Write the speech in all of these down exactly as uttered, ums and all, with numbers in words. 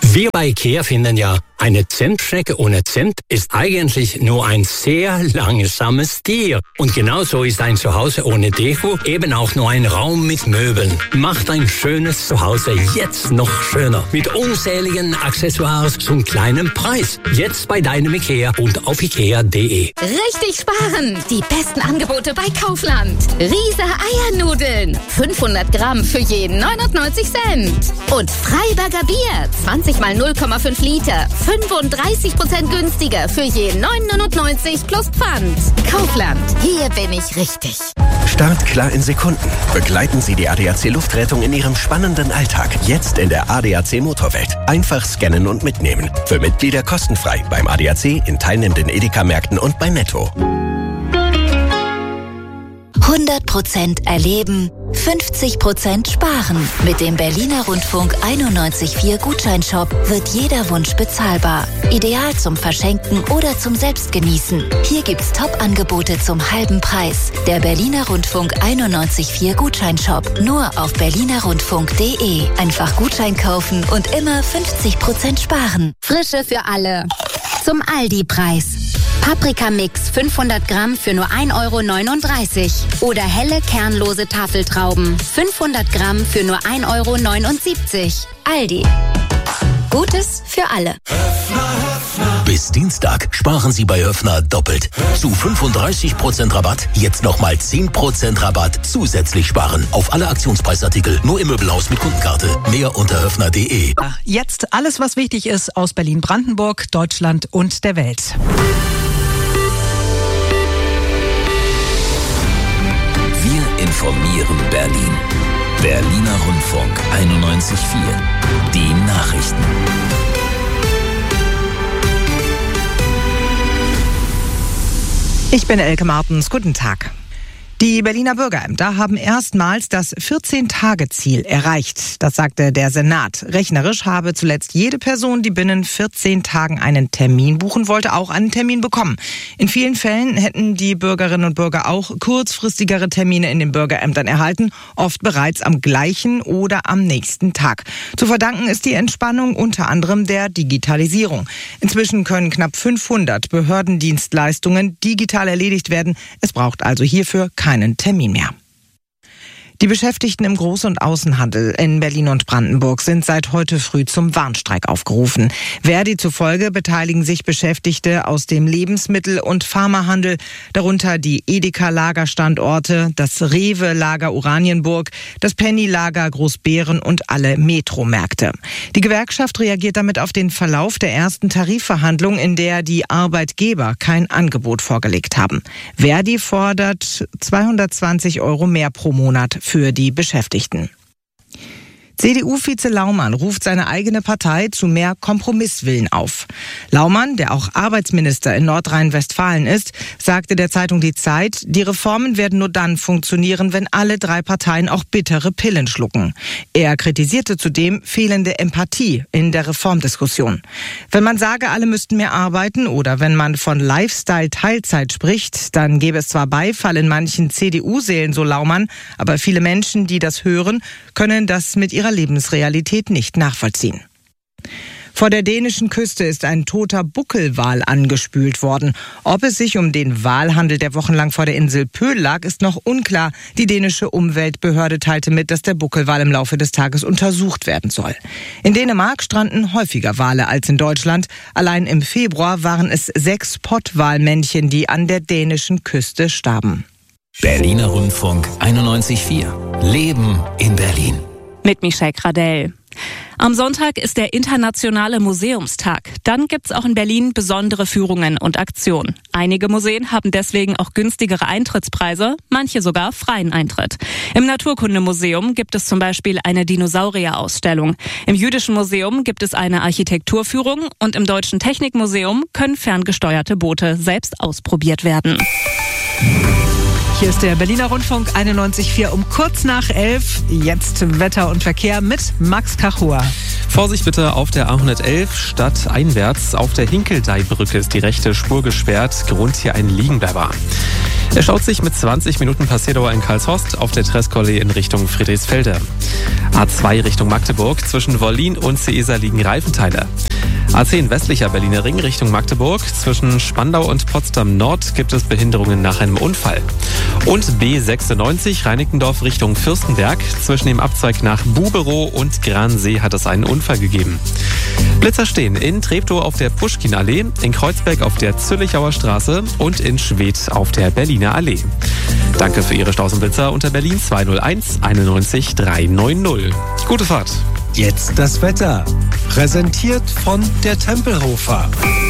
Wir bei IKEA finden ja, eine Zentstrecke ohne Zent ist eigentlich nur ein sehr langsames Tier. Und genauso ist ein Zuhause ohne Deko eben auch nur ein Raum mit Möbeln. Macht ein schönes Zuhause jetzt noch schöner. Mit unzähligen Accessoires zum kleinen Preis. Jetzt bei deinem IKEA und auf ikea punkt de. Richtig sparen! Die besten Angebote bei Kaufland. Riese Eiernudeln. fünfhundert Gramm für jeden neunundneunzig Cent. Und Freiberger Bier. zwanzig mal null Komma fünf Liter. fünfunddreißig Prozent günstiger für jeden neun neunundneunzig plus Pfand. Kaufland. Hier bin ich richtig. Start klar in Sekunden. Begleiten Sie die A D A C Luftrettung in Ihrem spannenden Alltag. Jetzt in der A D A C Motorwelt. Einfach scannen und mitnehmen. Für Mitglieder kostenfrei beim A D A C, in teilnehmenden Edeka-Märkten und bei Netto. hundert Prozent erleben, fünfzig Prozent sparen. Mit dem Berliner Rundfunk einundneunzig Komma vier Gutscheinshop wird jeder Wunsch bezahlbar. Ideal zum Verschenken oder zum Selbstgenießen. Hier gibt's Top-Angebote zum halben Preis. Der Berliner Rundfunk einundneunzig Komma vier Gutscheinshop. Nur auf berliner rundfunk punkt de. Einfach Gutschein kaufen und immer fünfzig Prozent sparen. Frische für alle. Zum Aldi-Preis. Paprikamix fünfhundert Gramm für nur ein Euro neununddreißig. Oder helle kernlose Tafeltrauben fünfhundert Gramm für nur ein Euro neunundsiebzig. Aldi. Gutes für alle. Bis Dienstag sparen Sie bei Höffner doppelt. Zu fünfunddreißig Prozent Rabatt, jetzt nochmal zehn Prozent Rabatt zusätzlich sparen. Auf alle Aktionspreisartikel, nur im Möbelhaus mit Kundenkarte. Mehr unter höffner punkt de. Jetzt alles, was wichtig ist aus Berlin-Brandenburg, Deutschland und der Welt. Wir informieren Berlin. Berliner Rundfunk einundneunzig Komma vier. Die Nachrichten. Ich bin Elke Martens. Guten Tag. Die Berliner Bürgerämter haben erstmals das vierzehn-Tage-Ziel erreicht. Das sagte der Senat. Rechnerisch habe zuletzt jede Person, die binnen vierzehn Tagen einen Termin buchen wollte, auch einen Termin bekommen. In vielen Fällen hätten die Bürgerinnen und Bürger auch kurzfristigere Termine in den Bürgerämtern erhalten, oft bereits am gleichen oder am nächsten Tag. Zu verdanken ist die Entspannung unter anderem der Digitalisierung. Inzwischen können knapp fünfhundert Behördendienstleistungen digital erledigt werden. Es braucht also hierfür keinen keinen Termin mehr. Die Beschäftigten im Groß- und Außenhandel in Berlin und Brandenburg sind seit heute früh zum Warnstreik aufgerufen. Verdi zufolge beteiligen sich Beschäftigte aus dem Lebensmittel- und Pharmahandel, darunter die Edeka-Lagerstandorte, das Rewe-Lager Oranienburg, das Penny-Lager Großbeeren und alle Metromärkte. Die Gewerkschaft reagiert damit auf den Verlauf der ersten Tarifverhandlung, in der die Arbeitgeber kein Angebot vorgelegt haben. Verdi fordert zweihundertzwanzig Euro mehr pro Monat für die Beschäftigten. C D U-Vize Laumann ruft seine eigene Partei zu mehr Kompromisswillen auf. Laumann, der auch Arbeitsminister in Nordrhein-Westfalen ist, sagte der Zeitung Die Zeit, die Reformen werden nur dann funktionieren, wenn alle drei Parteien auch bittere Pillen schlucken. Er kritisierte zudem fehlende Empathie in der Reformdiskussion. Wenn man sage, alle müssten mehr arbeiten oder wenn man von Lifestyle-Teilzeit spricht, dann gäbe es zwar Beifall in manchen C D U-Sälen, so Laumann, aber viele Menschen, die das hören, können das mit ihrer Lebensrealität nicht nachvollziehen. Vor der dänischen Küste ist ein toter Buckelwal angespült worden. Ob es sich um den Walhandel, der wochenlang vor der Insel Pöhl lag, ist noch unklar. Die dänische Umweltbehörde teilte mit, dass der Buckelwal im Laufe des Tages untersucht werden soll. In Dänemark stranden häufiger Wale als in Deutschland. Allein im Februar waren es sechs Pottwalmännchen, die an der dänischen Küste starben. Berliner Rundfunk einundneunzig Komma vier. Leben in Berlin. Mit Michelle Gradell. Am Sonntag ist der Internationale Museumstag. Dann gibt's auch in Berlin besondere Führungen und Aktionen. Einige Museen haben deswegen auch günstigere Eintrittspreise, manche sogar freien Eintritt. Im Naturkundemuseum gibt es zum Beispiel eine Dinosaurierausstellung. Im Jüdischen Museum gibt es eine Architekturführung und im Deutschen Technikmuseum können ferngesteuerte Boote selbst ausprobiert werden. Hier ist der Berliner Rundfunk einundneunzig Komma vier um kurz nach elf. Jetzt Wetter und Verkehr mit Max Kachua. Vorsicht bitte auf der A hundertelf stadteinwärts. Auf der Hinkeldeihbrücke ist die rechte Spur gesperrt. Grund hier ein Liegenbleiber. Er staut sich mit zwanzig Minuten Passierdauer in Karlshorst auf der Treskolle in Richtung Friedrichsfelde. A zwei Richtung Magdeburg, zwischen Wollin und Seesa liegen Reifenteile. A zehn westlicher Berliner Ring Richtung Magdeburg, zwischen Spandau und Potsdam Nord gibt es Behinderungen nach einem Unfall. Und B sechsundneunzig Reinickendorf Richtung Fürstenberg, zwischen dem Abzweig nach Buberow und Gransee hat es einen Unfall gegeben. Blitzer stehen in Treptow auf der Puschkinallee, in Kreuzberg auf der Züllichauer Straße und in Schwedt auf der Berliner Allee. Danke für Ihre Staus und Blitzer unter Berlin zwei null eins einundneunzig dreihundertneunzig. Gute Fahrt. Jetzt das Wetter. Präsentiert von der Tempelhofer.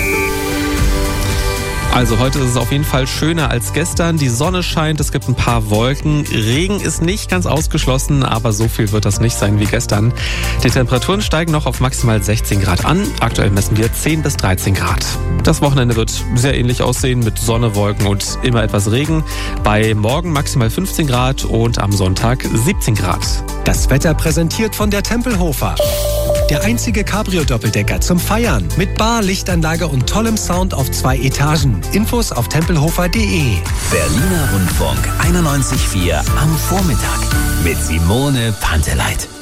Also heute ist es auf jeden Fall schöner als gestern. Die Sonne scheint, es gibt ein paar Wolken. Regen ist nicht ganz ausgeschlossen, aber so viel wird das nicht sein wie gestern. Die Temperaturen steigen noch auf maximal sechzehn Grad an. Aktuell messen wir zehn bis dreizehn Grad. Das Wochenende wird sehr ähnlich aussehen mit Sonne, Wolken und immer etwas Regen. Bei morgen maximal fünfzehn Grad und am Sonntag siebzehn Grad. Das Wetter präsentiert von der Tempelhofer. Der einzige Cabrio-Doppeldecker zum Feiern. Mit Bar, Lichtanlage und tollem Sound auf zwei Etagen. Infos auf tempelhofer punkt de. Berliner Rundfunk einundneunzig Komma vier am Vormittag mit Simone Panteleit.